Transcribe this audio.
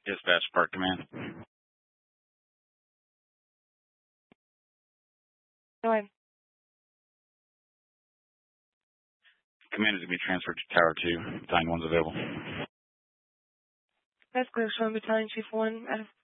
Dispatch Park Command. Go ahead. Command is going to be transferred to Tower 2. Battalion 1's available. That's clear. Showing Battalion Chief 1 out of